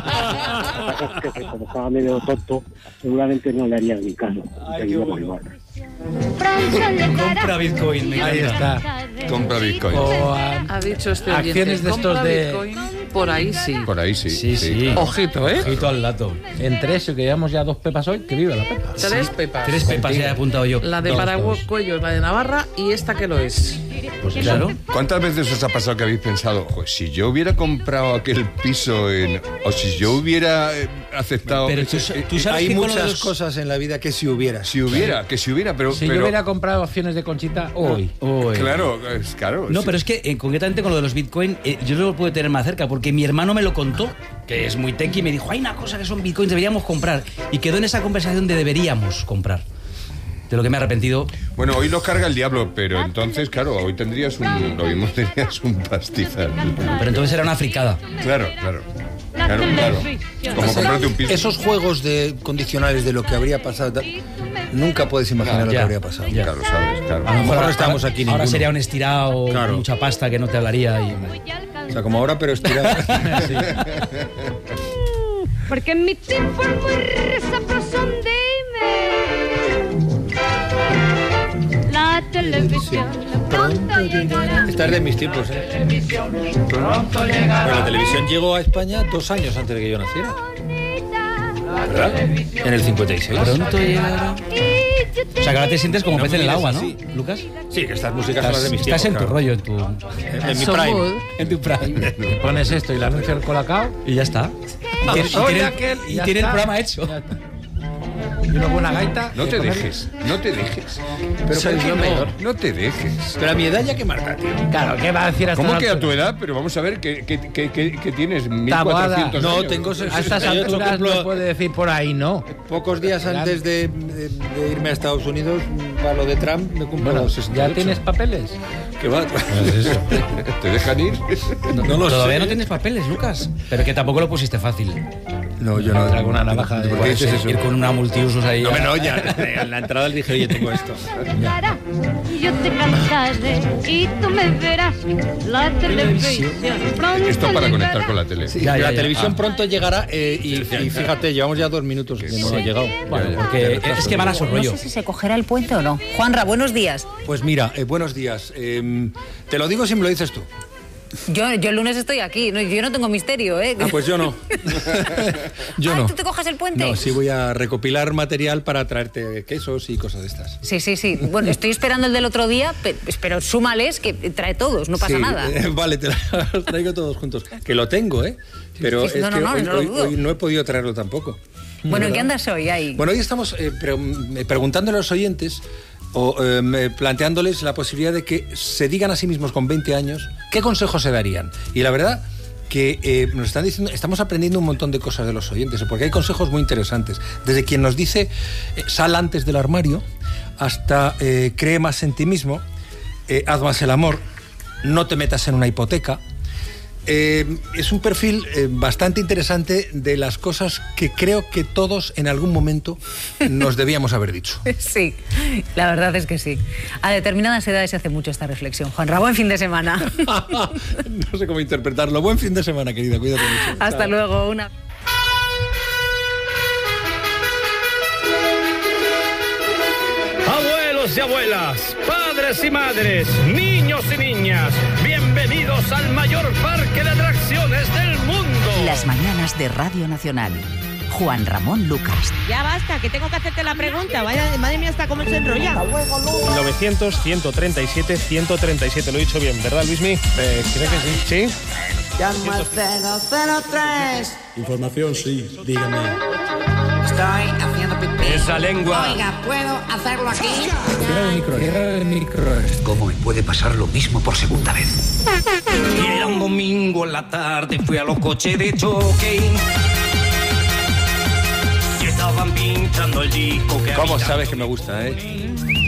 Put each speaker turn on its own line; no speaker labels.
que como estaba medio tonto, seguramente no le haría ni caso. Seguiríamos igual.
Compra Bitcoin.
Ahí está.
Compra Bitcoin.
Ha dicho este oyente,
acciones de estos
compra
de...
Bitcoin, por ahí sí.
Por ahí sí.
Sí.
Ojito, ¿eh?
Ojito al dato. Entre eso, que llevamos ya 2 pepas hoy, que viva la pepa.
3 pepas.
3 pepas he apuntado yo.
La de Paracuellos, la de Navarra, y esta que lo es.
Pues claro.
¿Cuántas veces os ha pasado que habéis pensado, pues si yo hubiera comprado aquel piso o si yo hubiera aceptado...
Pero tú sabes
hay
que
muchas cosas en la vida que si hubiera.
pero...
Si yo hubiera comprado acciones de Conchita hoy.
Claro.
No,
sí.
pero es que concretamente con lo de los Bitcoin, yo no lo puedo tener más cerca, porque mi hermano me lo contó, que es muy tequi, y me dijo, hay una cosa que son Bitcoins, deberíamos comprar. Y quedó en esa conversación de deberíamos comprar. De lo que me he arrepentido.
Bueno, hoy nos carga el diablo, pero entonces, claro, hoy tendrías un pastizal.
Pero entonces era una fricada.
Claro. Como comprarte un piso.
Esos juegos de condicionales de lo que habría pasado, nunca puedes imaginar lo que habría pasado.
Ya.
Claro, sabes, claro.
A lo mejor
no estamos aquí
ahora
ninguno.
sería un estirado,
Claro.
mucha pasta que no te hablaría.
O sea, como ahora, pero estirado.
Sí.
Porque en mi tiempo es muy sabroso, dime. La televisión pronto llegará.
Esta es de mis tiempos, ¿eh? Bueno, la televisión llegó a España 2 años antes de que yo naciera. ¿Verdad? En el 56.
Pronto llegará. O sea, que ahora te sientes como pez en el agua, ¿no,
sí.
Lucas?
Sí, que estas músicas son las de mis
Estás
tiempos.
en tu rollo, en
En mi prime.
En tu prime.
Y pones esto y le anuncio el Colacao.
Y ya está. Y tiene el programa hecho.
Ya está. Y luego una gaita.
No te dejes.
Pero
¿por qué
lo peor.
no te dejes.
Pero a mi edad ya que marca, tío.
Claro, ¿qué va a decir hasta
¿Cómo
la
que a
altura?
tu edad? Pero vamos a ver, ¿qué tienes?
Taboada.
1400
No,
años.
tengo
A estas
68,
alturas
cumplo-
no puede decir por ahí, no.
Pocos días antes de irme a Estados Unidos, para lo de Trump, me cumplo
Bueno,
los 68.
¿ya tienes papeles?
¿Qué va?
¿Te dejan ir?
No lo
Todavía
sé.
no tienes papeles, Lucas. Pero que tampoco lo pusiste fácil.
No, yo no.
Traigo una navaja de-
¿Por qué dices eso?
Ir con una multiusos ahí.
No, no, ya. En la entrada le dije, oye, tengo esto.
Yo te cantaré y tú me verás. La televisión pronto
Esto para conectar
llegará.
con la tele.
Ya,
la
ya.
televisión pronto llegará y fíjate, llevamos ya 2 minutos que no ha llegado.
Bueno, porque es que van a su rollo.
No sé si se cogerá el puente o no. Juanra, buenos días.
Pues mira, buenos días. Te lo digo si me lo dices tú.
Yo el lunes estoy aquí. No, yo no tengo misterio, ¿eh?
Ah, pues yo no. Yo no.
¿Tú te coges el puente?
No, sí voy a recopilar material para traerte quesos y cosas de estas.
Sí. Bueno, estoy esperando el del otro día, pero súmales, que trae todos, no pasa
Sí,
nada.
Vale, te los traigo todos juntos. Que lo tengo, ¿eh? Pero
Sí,
es
no,
que
no,
hoy,
no lo
hoy-
dudo.
hoy no he podido traerlo tampoco.
Bueno, ¿en qué
¿Verdad?
andas hoy ahí?
Bueno, hoy estamos preguntándole a los oyentes o planteándoles la posibilidad de que se digan a sí mismos con 20 años qué consejos se darían. Y la verdad que nos están diciendo, estamos aprendiendo un montón de cosas de los oyentes, porque hay consejos muy interesantes. Desde quien nos dice sal antes del armario, hasta cree más en ti mismo, haz más el amor, no te metas en una hipoteca. Es un perfil bastante interesante de las cosas que creo que todos en algún momento nos debíamos haber dicho.
Sí, la verdad es que sí. A determinadas edades se hace mucho esta reflexión. Juanra, buen fin de semana.
No sé cómo interpretarlo. Buen fin de semana, querida. Cuídate mucho.
Hasta
Chao.
luego. Una...
Abuelos y abuelas, padres y madres, niños y niñas, bienvenidos al mayor parque de atracciones del mundo.
Las mañanas de Radio Nacional. Juan Ramón Lucas.
Ya basta, que tengo que hacerte la pregunta. Vaya, madre mía, hasta cómo se enrolla.
900-137-137, lo he dicho bien, ¿verdad, Luismi? Creo que sí. ¿Sí?
Llama al 003.
Información, sí, dígame.
Estoy haciendo pipí.
Esa lengua.
Oiga, ¿puedo hacerlo aquí?
Cierra el micro.
¿Cómo me puede pasar lo mismo por segunda vez?
Y era un domingo en la tarde, fui a los coches de choque. Y estaban pinchando el disco que
¿Cómo
había-
sabes que me gusta, eh?